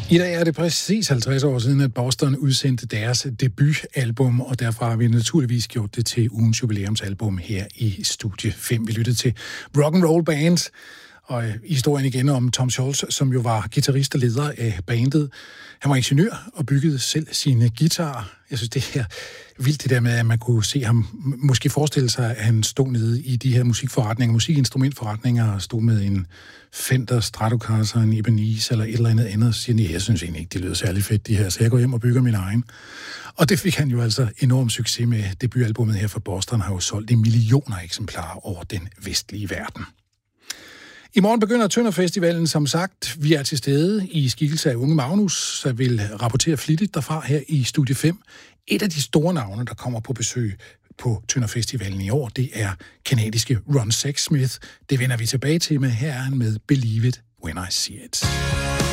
I dag er det præcis 50 år siden, at Boston udsendte deres debutalbum, og derfor har vi naturligvis gjort det til ugens jubilæumsalbum her i Studie 5. Vi lyttede til Rock'n'Roll Band, og historien igen om Tom Scholz, som jo var guitarist og leder af bandet. Han var ingeniør og byggede selv sine guitarer. Jeg synes, det er vildt det der med, at man kunne se ham, måske forestille sig, at han stod nede i de her musikinstrumentforretninger, og stod med en Fender Stratocaster, en Ibanez eller et eller andet, og siger, jeg synes egentlig ikke, det lyder særlig fedt, de her, så jeg går hjem og bygger min egen. Og det fik han jo altså enorm succes med. Debutalbummet her fra Boston har jo solgt i millioner eksemplarer over den vestlige verden. I morgen begynder Tønder Festivalen, som sagt. Vi er til stede i skikkelse af Unge Magnus, der vil rapportere flittigt derfra her i Studie 5. Et af de store navne, der kommer på besøg på Tønder Festivalen i år, det er kanadiske Ron Sexsmith. Det vender vi tilbage til, med her er han med Believe It When I See It.